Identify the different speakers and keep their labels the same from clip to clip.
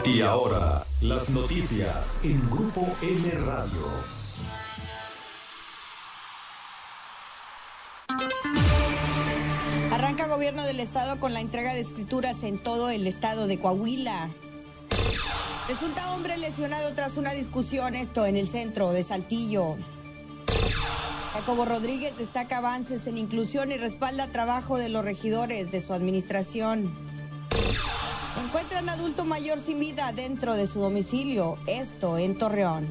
Speaker 1: Y ahora, las noticias en Grupo M Radio.
Speaker 2: Arranca gobierno del estado con la entrega de escrituras en todo el estado de Coahuila. Resulta hombre lesionado tras una discusión, esto en el centro de Saltillo. Jacobo Rodríguez destaca avances en inclusión y respalda trabajo de los regidores de su administración. Encuentran adulto mayor sin vida dentro de su domicilio, esto en Torreón.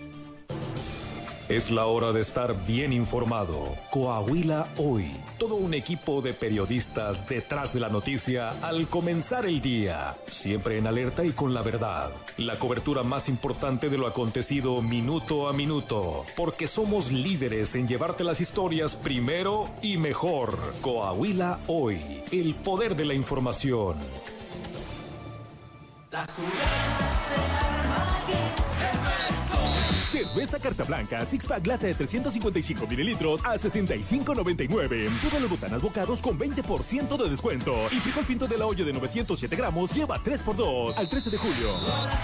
Speaker 1: Es la hora de estar bien informado. Coahuila Hoy. Todo un equipo de periodistas detrás de la noticia al comenzar el día. Siempre en alerta y con la verdad. La cobertura más importante de lo acontecido minuto a minuto. Porque somos líderes en llevarte las historias primero y mejor. Coahuila Hoy. El poder de la información.
Speaker 3: La jugada se arma aquí. Cerveza Carta Blanca, Six Pack lata de 355 mililitros a $65.99. Todas las botanas bocados con 20% de descuento. Y frijol pinto de la olla de 907 gramos lleva 3x2 al 13 de julio.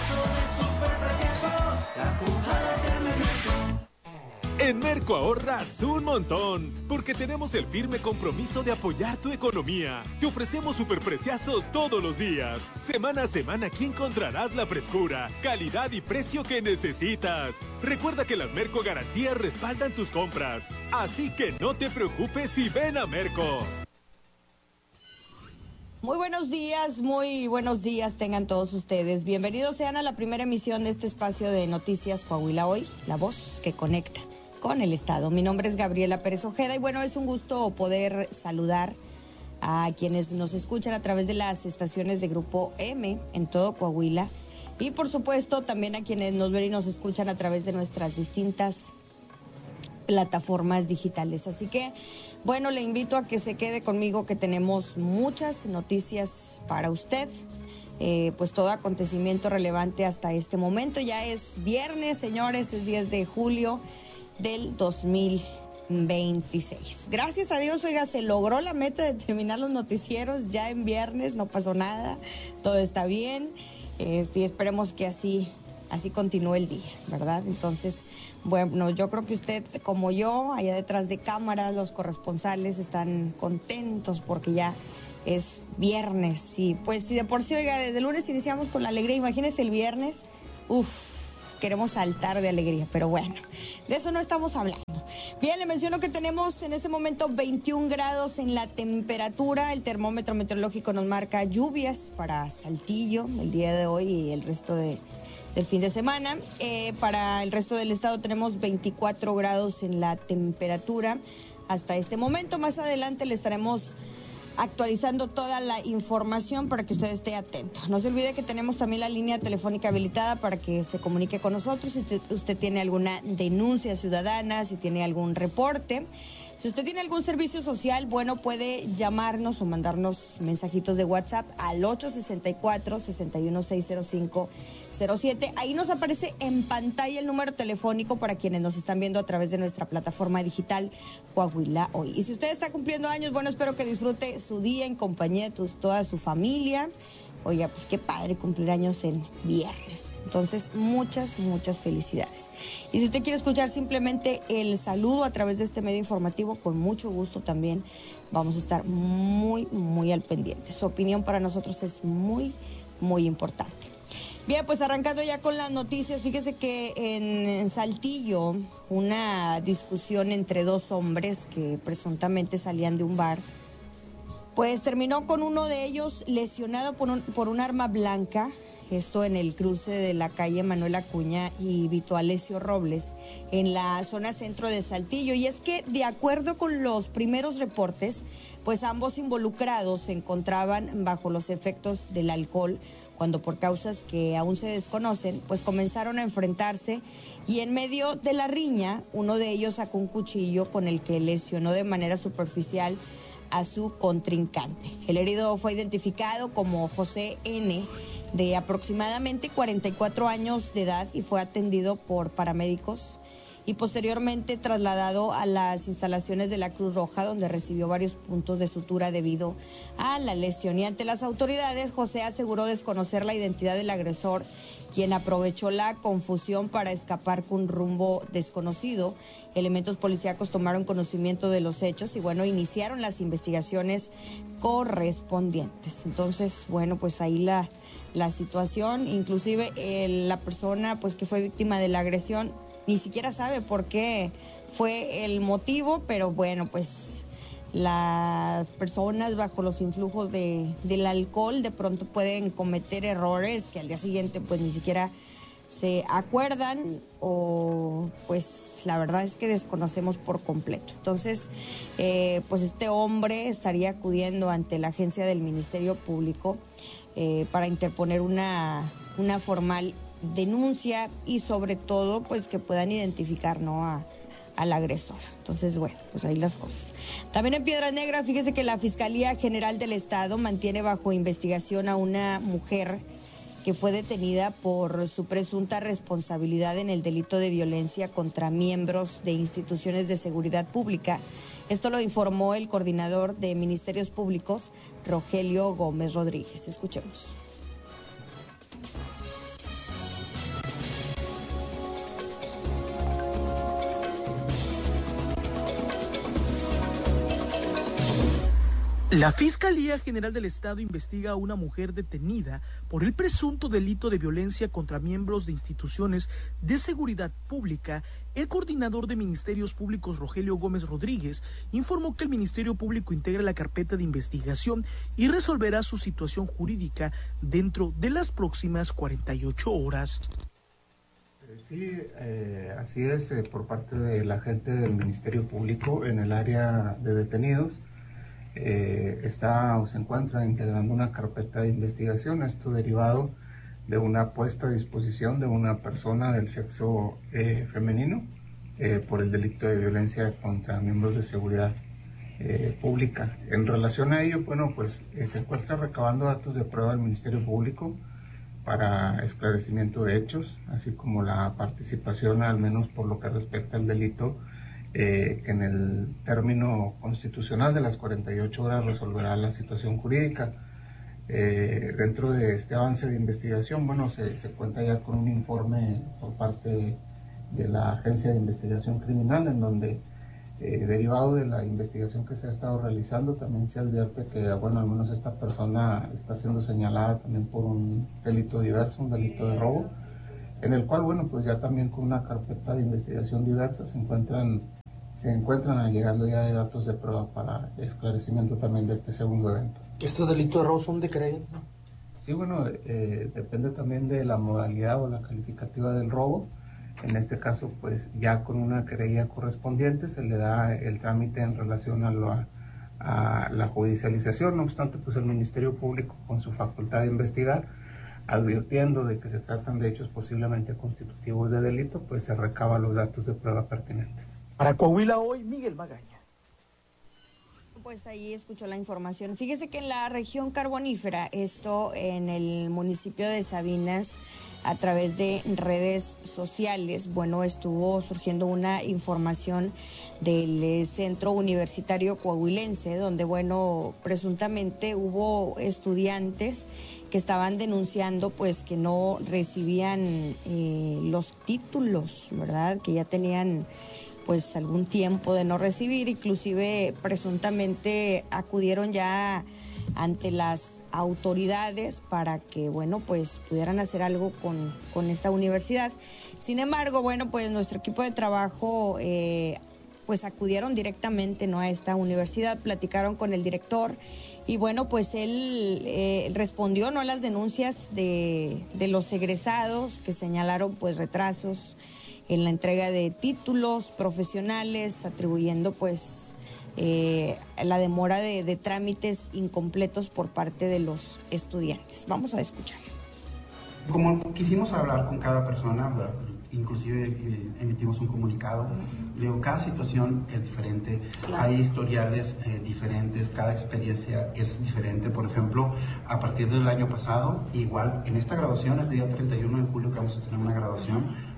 Speaker 3: En Merco ahorras un montón, porque tenemos el firme compromiso de apoyar tu economía. Te ofrecemos superpreciazos todos los días. Semana a semana aquí encontrarás la frescura, calidad y precio que necesitas. Recuerda que las Merco Garantías respaldan tus compras. Así que no te preocupes y ven a Merco.
Speaker 2: Muy buenos días tengan todos ustedes. Bienvenidos sean a la primera emisión de este espacio de Noticias Coahuila Hoy, la voz que conecta con el estado. Mi nombre es Gabriela Pérez Ojeda y bueno, es un gusto poder saludar a quienes nos escuchan a través de las estaciones de Grupo M en todo Coahuila y por supuesto también a quienes nos ven y nos escuchan a través de nuestras distintas plataformas digitales. Así que bueno, le invito a que se quede conmigo que tenemos muchas noticias para usted. Pues todo acontecimiento relevante hasta este momento. Ya es viernes, señores, es 10 de julio del 2026. Gracias a Dios, oiga, se logró la meta de terminar los noticieros ya en viernes, no pasó nada, todo está bien, y esperemos que así continúe el día, ¿verdad? Entonces, bueno, yo creo que usted, como yo, allá detrás de cámaras, los corresponsales están contentos porque ya es viernes, y pues si de por sí, oiga, desde el lunes iniciamos con la alegría, imagínese el viernes, queremos saltar de alegría, pero bueno, de eso no estamos hablando. Bien, le menciono que tenemos en este momento 21 grados en la temperatura, el termómetro meteorológico nos marca lluvias para Saltillo el día de hoy y el resto del fin de semana. Para el resto del estado tenemos 24 grados en la temperatura hasta este momento. Más adelante le estaremos actualizando toda la información para que usted esté atento. No se olvide que tenemos también la línea telefónica habilitada para que se comunique con nosotros si usted tiene alguna denuncia ciudadana, si tiene algún reporte. Si usted tiene algún servicio social, bueno, puede llamarnos o mandarnos mensajitos de WhatsApp al 864-6160507. Ahí nos aparece en pantalla el número telefónico para quienes nos están viendo a través de nuestra plataforma digital Coahuila Hoy. Y si usted está cumpliendo años, bueno, espero que disfrute su día en compañía de toda su familia. Oiga, pues qué padre cumplir años en viernes. Entonces, muchas felicidades. Y si usted quiere escuchar simplemente el saludo a través de este medio informativo, con mucho gusto también vamos a estar muy al pendiente. Su opinión para nosotros es muy importante. Bien, pues arrancando ya con las noticias, fíjese que en Saltillo una discusión entre dos hombres que presuntamente salían de un bar, pues terminó con uno de ellos lesionado por un arma blanca, esto en el cruce de la calle Manuel Acuña y Vito Alessio Robles, en la zona centro de Saltillo. Y es que, de acuerdo con los primeros reportes, pues ambos involucrados se encontraban bajo los efectos del alcohol, cuando por causas que aún se desconocen, pues comenzaron a enfrentarse y en medio de la riña, uno de ellos sacó un cuchillo con el que lesionó de manera superficial a su contrincante. El herido fue identificado como José N., de aproximadamente 44 años de edad, y fue atendido por paramédicos y posteriormente trasladado a las instalaciones de la Cruz Roja, donde recibió varios puntos de sutura debido a la lesión. Y ante las autoridades, José aseguró desconocer la identidad del agresor, quien aprovechó la confusión para escapar con rumbo desconocido. Elementos policíacos tomaron conocimiento de los hechos y bueno, iniciaron las investigaciones correspondientes. Entonces, bueno, pues ahí la situación, inclusive la persona pues que fue víctima de la agresión ni siquiera sabe por qué fue el motivo, pero bueno, pues las personas bajo los influjos del alcohol de pronto pueden cometer errores que al día siguiente pues ni siquiera se acuerdan, o pues la verdad es que desconocemos por completo. Entonces, pues este hombre estaría acudiendo ante la agencia del Ministerio Público para interponer una formal denuncia y sobre todo pues que puedan identificar, ¿no?, al agresor. Entonces, bueno, pues ahí las cosas. También en Piedras Negras, fíjese que la Fiscalía General del Estado mantiene bajo investigación a una mujer que fue detenida por su presunta responsabilidad en el delito de violencia contra miembros de instituciones de seguridad pública. Esto lo informó el coordinador de Ministerios Públicos, Rogelio Gómez Rodríguez. Escuchemos.
Speaker 4: La Fiscalía General del Estado investiga a una mujer detenida por el presunto delito de violencia contra miembros de instituciones de seguridad pública. El coordinador de Ministerios Públicos, Rogelio Gómez Rodríguez, informó que el Ministerio Público integra la carpeta de investigación y resolverá su situación jurídica dentro de las próximas 48 horas.
Speaker 5: Sí, así es, por parte de la gente del Ministerio Público en el área de detenidos. Está o se encuentra integrando una carpeta de investigación, esto derivado de una puesta a disposición de una persona del sexo femenino por el delito de violencia contra miembros de seguridad pública. En relación a ello, bueno, pues se encuentra recabando datos de prueba del Ministerio Público para esclarecimiento de hechos, así como la participación, al menos por lo que respecta al delito, que en el término constitucional de las 48 horas resolverá la situación jurídica. Dentro de este avance de investigación, bueno, se cuenta ya con un informe por parte de la Agencia de Investigación Criminal, en donde, derivado de la investigación que se ha estado realizando, también se advierte que, bueno, al menos esta persona está siendo señalada también por un delito diverso, un delito de robo, en el cual, bueno, pues ya también con una carpeta de investigación diversa se encuentran llegando ya de datos de prueba para esclarecimiento también de este segundo evento.
Speaker 6: ¿Estos delitos de robo son de querella?
Speaker 5: Sí, bueno, depende también de la modalidad o la calificativa del robo. En este caso, pues ya con una querella correspondiente se le da el trámite en relación a la judicialización. No obstante, pues el Ministerio Público, con su facultad de investigar, advirtiendo de que se tratan de hechos posiblemente constitutivos de delito, pues se recaba los datos de prueba pertinentes.
Speaker 4: Para Coahuila Hoy, Miguel Magaña.
Speaker 2: Pues ahí escuchó la información. Fíjese que en la región carbonífera, esto en el municipio de Sabinas, a través de redes sociales, bueno, estuvo surgiendo una información del Centro Universitario Coahuilense, donde, bueno, presuntamente hubo estudiantes que estaban denunciando pues que no recibían los títulos, ¿verdad?, que ya tenían pues algún tiempo de no recibir. Inclusive presuntamente acudieron ya ante las autoridades para que, bueno, pues pudieran hacer algo con esta universidad. Sin embargo, bueno, pues nuestro equipo de trabajo pues acudieron directamente, ¿no?, a esta universidad, platicaron con el director y bueno, pues él respondió, ¿no?, a las denuncias de los egresados que señalaron pues retrasos en la entrega de títulos profesionales, atribuyendo pues la demora de trámites incompletos por parte de los estudiantes. Vamos a escuchar.
Speaker 7: Como quisimos hablar con cada persona, inclusive emitimos un comunicado. Luego, cada situación es diferente, claro. Hay historiales diferentes, cada experiencia es diferente. Por ejemplo, a partir del año pasado, igual en esta graduación, el día 31 de julio que vamos a tener una graduación,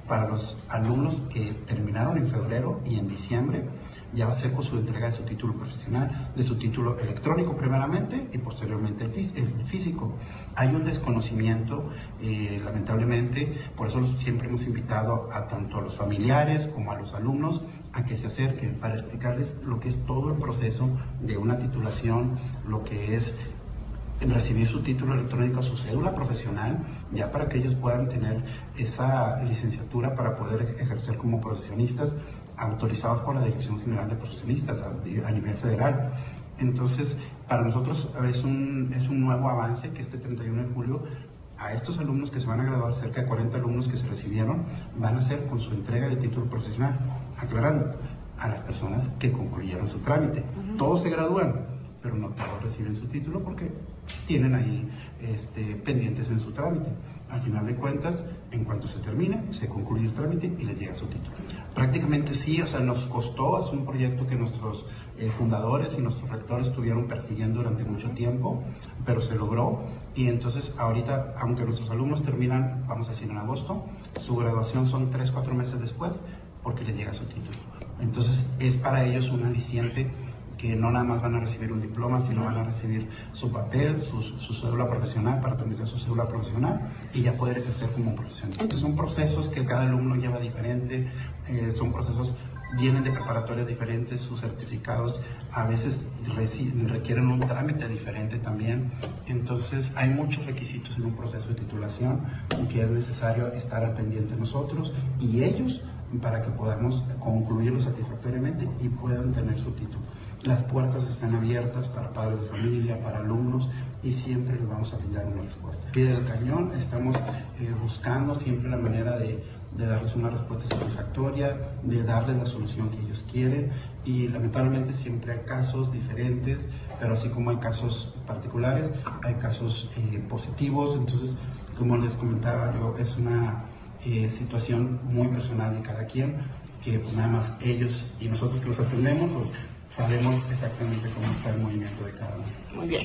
Speaker 7: Para los alumnos que terminaron en febrero y en diciembre, ya va a ser con su entrega de su título profesional, de su título electrónico primeramente y posteriormente el físico. Hay un desconocimiento, lamentablemente, por eso siempre hemos invitado a tanto a los familiares como a los alumnos a que se acerquen para explicarles lo que es todo el proceso de una titulación, lo que es recibir su título electrónico, su cédula profesional, ya para que ellos puedan tener esa licenciatura para poder ejercer como profesionistas autorizados por la Dirección General de Profesionistas a nivel federal. Entonces, para nosotros es un nuevo avance que este 31 de julio a estos alumnos que se van a graduar, cerca de 40 alumnos que se recibieron, van a hacer con su entrega de título profesional, aclarando a las personas que concluyeron su trámite. Todos se gradúan, pero no todos reciben su título porque tienen ahí pendientes en su trámite. Al final de cuentas, en cuanto se termine, se concluye el trámite y les llega su título. Prácticamente sí, o sea, nos costó, es un proyecto que nuestros fundadores y nuestros rectores estuvieron persiguiendo durante mucho tiempo, pero se logró. Y entonces ahorita, aunque nuestros alumnos terminan, vamos a decir en agosto, su graduación son 3-4 meses después, porque les llega su título. Entonces es para ellos un aliciente que no nada más van a recibir un diploma, sino van a recibir su papel, su cédula profesional, para tramitar su cédula profesional y ya poder ejercer como profesional. Entonces son procesos que cada alumno lleva diferente, son procesos, vienen de preparatorias diferentes, sus certificados a veces requieren un trámite diferente también. Entonces hay muchos requisitos en un proceso de titulación que es necesario estar al pendiente nosotros y ellos para que podamos concluirlo satisfactoriamente y puedan tener su título. Las puertas están abiertas para padres de familia, para alumnos, y siempre les vamos a brindar una respuesta. Pie del cañón, estamos buscando siempre la manera de darles una respuesta satisfactoria, de darles la solución que ellos quieren, y lamentablemente siempre hay casos diferentes, pero así como hay casos particulares, hay casos positivos. Entonces, como les comentaba yo, es una situación muy personal de cada quien, que pues, nada más ellos y nosotros que los atendemos, pues sabemos exactamente cómo está el movimiento de cada uno.
Speaker 2: Muy bien.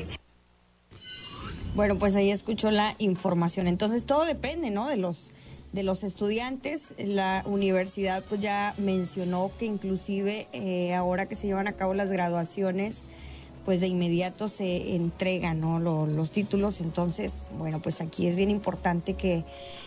Speaker 2: Bueno, pues ahí escuchó la información. Entonces todo depende, ¿no? De los estudiantes. La universidad pues ya mencionó que inclusive ahora que se llevan a cabo las graduaciones, pues de inmediato se entregan, ¿no? Los títulos. Entonces, bueno, pues aquí es bien importante que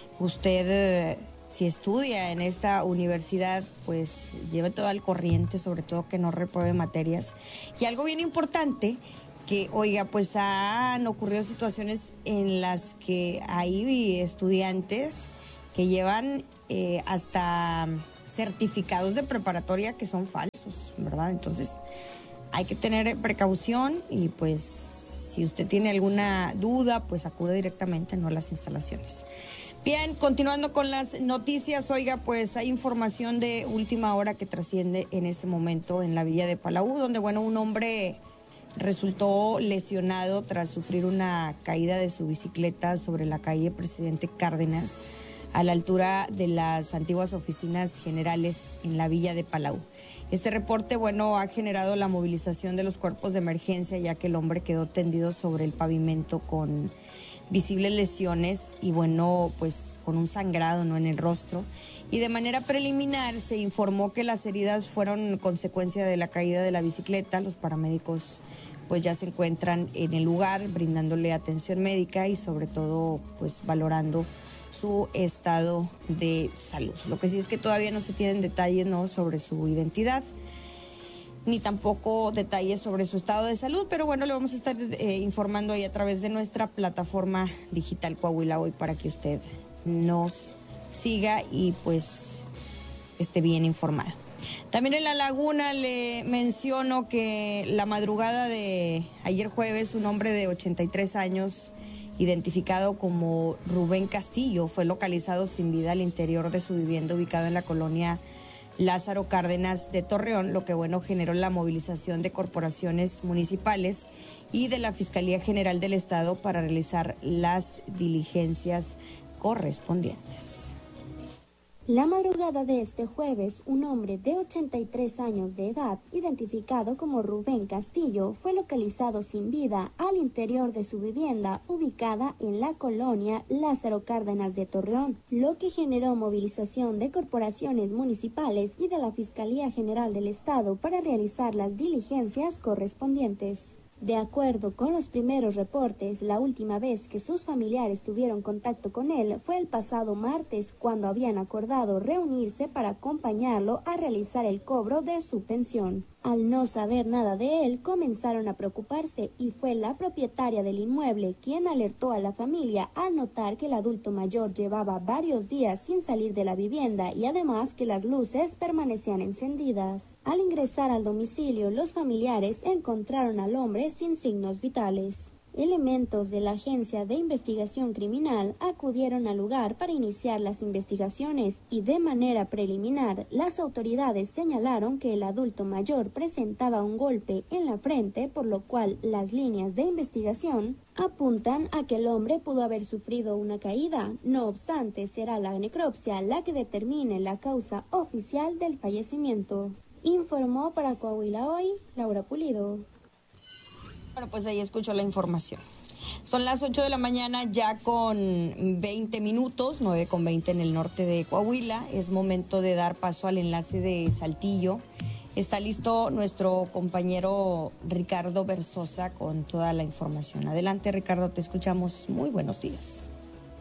Speaker 2: usted, si estudia en esta universidad, pues lleve todo al corriente, sobre todo que no repruebe materias. Y algo bien importante, que, oiga, pues han ocurrido situaciones en las que hay estudiantes que llevan hasta certificados de preparatoria que son falsos, ¿verdad? Entonces hay que tener precaución y pues si usted tiene alguna duda, pues acude directamente, no a las instalaciones. Bien, continuando con las noticias, oiga, pues hay información de última hora que trasciende en este momento en la villa de Palau, donde, bueno, un hombre resultó lesionado tras sufrir una caída de su bicicleta sobre la calle Presidente Cárdenas, a la altura de las antiguas oficinas generales en la villa de Palau. Este reporte, bueno, ha generado la movilización de los cuerpos de emergencia, ya que el hombre quedó tendido sobre el pavimento con visibles lesiones y, bueno, pues con un sangrado, ¿no?, en el rostro. Y de manera preliminar se informó que las heridas fueron consecuencia de la caída de la bicicleta. Los paramédicos pues ya se encuentran en el lugar brindándole atención médica y sobre todo pues valorando su estado de salud. Lo que sí es que todavía no se tienen detalles, ¿no?, sobre su identidad, ni tampoco detalles sobre su estado de salud, pero bueno, le vamos a estar informando ahí a través de nuestra plataforma digital Coahuila Hoy para que usted nos siga y pues esté bien informado. También en La Laguna le menciono que la madrugada de ayer jueves, un hombre de 83 años, identificado como Rubén Castillo, fue localizado sin vida al interior de su vivienda ubicada en la colonia Lázaro Cárdenas de Torreón, lo que, bueno, generó la movilización de corporaciones municipales y de la Fiscalía General del Estado para realizar las diligencias correspondientes.
Speaker 8: La madrugada de este jueves, un hombre de 83 años de edad, identificado como Rubén Castillo, fue localizado sin vida al interior de su vivienda ubicada en la colonia Lázaro Cárdenas de Torreón, lo que generó movilización de corporaciones municipales y de la Fiscalía General del Estado para realizar las diligencias correspondientes. De acuerdo con los primeros reportes, la última vez que sus familiares tuvieron contacto con él fue el pasado martes, cuando habían acordado reunirse para acompañarlo a realizar el cobro de su pensión. Al no saber nada de él, comenzaron a preocuparse y fue la propietaria del inmueble quien alertó a la familia al notar que el adulto mayor llevaba varios días sin salir de la vivienda y además que las luces permanecían encendidas. Al ingresar al domicilio, los familiares encontraron al hombre sin signos vitales. Elementos de la Agencia de Investigación Criminal acudieron al lugar para iniciar las investigaciones y de manera preliminar las autoridades señalaron que el adulto mayor presentaba un golpe en la frente, por lo cual las líneas de investigación apuntan a que el hombre pudo haber sufrido una caída. No obstante, será la necropsia la que determine la causa oficial del fallecimiento. Informó para Coahuila Hoy, Laura Pulido.
Speaker 2: Bueno, pues ahí escucho la información. Son las 8 de la mañana ya con 20 minutos, 9:20 en el norte de Coahuila. Es momento de dar paso al enlace de Saltillo. Está listo nuestro compañero Ricardo Berzosa con toda la información. Adelante, Ricardo, te escuchamos. Muy buenos días.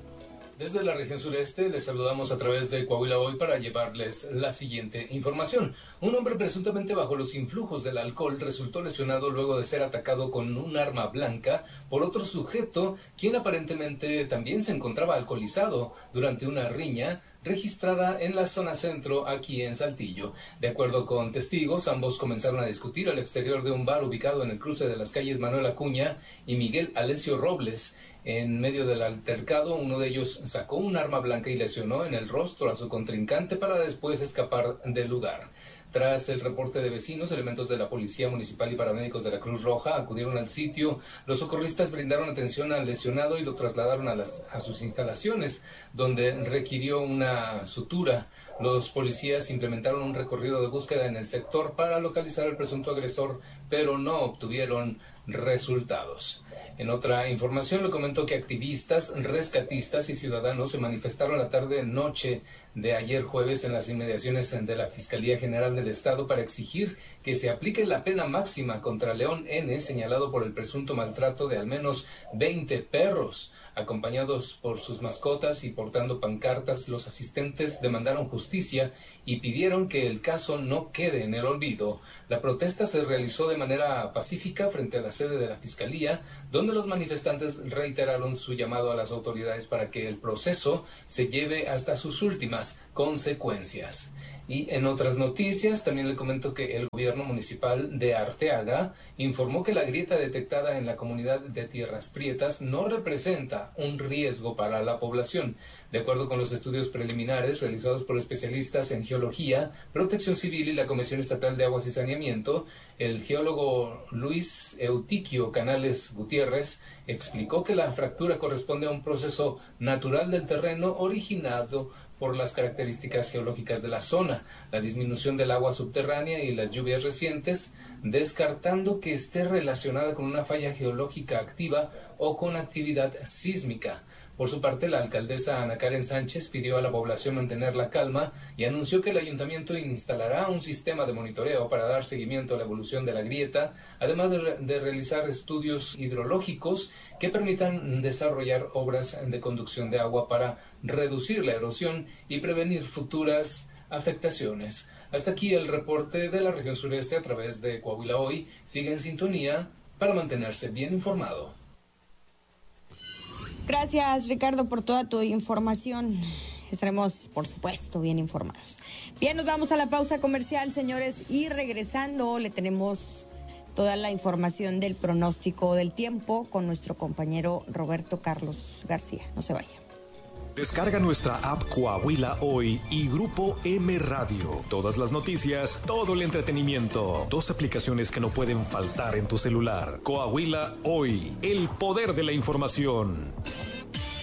Speaker 9: Desde la región sureste les saludamos a través de Coahuila Hoy para llevarles la siguiente información. Un hombre presuntamente bajo los influjos del alcohol resultó lesionado luego de ser atacado con un arma blanca por otro sujeto, quien aparentemente también se encontraba alcoholizado durante una riña registrada en la zona centro aquí en Saltillo. De acuerdo con testigos, ambos comenzaron a discutir al exterior de un bar ubicado en el cruce de las calles Manuel Acuña y Miguel Alessio Robles. En medio del altercado, uno de ellos sacó un arma blanca y lesionó en el rostro a su contrincante para después escapar del lugar. Tras el reporte de vecinos, elementos de la Policía Municipal y paramédicos de la Cruz Roja acudieron al sitio. Los socorristas brindaron atención al lesionado y lo trasladaron a sus instalaciones, donde requirió una sutura. Los policías implementaron un recorrido de búsqueda en el sector para localizar al presunto agresor, pero no obtuvieron resultados. En otra información le comentó que activistas, rescatistas y ciudadanos se manifestaron la tarde-noche de ayer jueves en las inmediaciones de la Fiscalía General del Estado para exigir que se aplique la pena máxima contra León N., señalado por el presunto maltrato de al menos 20 perros. Acompañados por sus mascotas y portando pancartas, los asistentes demandaron justicia y pidieron que el caso no quede en el olvido. La protesta se realizó de manera pacífica frente a la sede de la Fiscalía, donde los manifestantes reiteraron su llamado a las autoridades para que el proceso se lleve hasta sus últimas consecuencias. Y en otras noticias, también le comento que el gobierno municipal de Arteaga informó que la grieta detectada en la comunidad de Tierras Prietas no representa un riesgo para la población. De acuerdo con los estudios preliminares realizados por especialistas en geología, protección civil y la Comisión Estatal de Aguas y Saneamiento, el geólogo Luis Eutiquio Canales Gutiérrez explicó que la fractura corresponde a un proceso natural del terreno originado por las características geológicas de la zona, la disminución del agua subterránea y las lluvias recientes, descartando que esté relacionada con una falla geológica activa o con actividad sísmica. Por su parte, la alcaldesa Ana Karen Sánchez pidió a la población mantener la calma y anunció que el ayuntamiento instalará un sistema de monitoreo para dar seguimiento a la evolución de la grieta, además de realizar estudios hidrológicos que permitan desarrollar obras de conducción de agua para reducir la erosión y prevenir futuras afectaciones. Hasta aquí el reporte de la región sureste a través de Coahuila Hoy. Sigue en sintonía para mantenerse bien informado.
Speaker 2: Gracias, Ricardo, por toda tu información. Estaremos, por supuesto, bien informados. Bien, nos vamos a la pausa comercial, señores, y regresando le tenemos toda la información del pronóstico del tiempo con nuestro compañero Roberto Carlos García. No se vaya.
Speaker 1: Descarga nuestra app Coahuila Hoy y Grupo M Radio. Todas las noticias, todo el entretenimiento. 2 aplicaciones que no pueden faltar en tu celular. Coahuila Hoy, el poder de la información.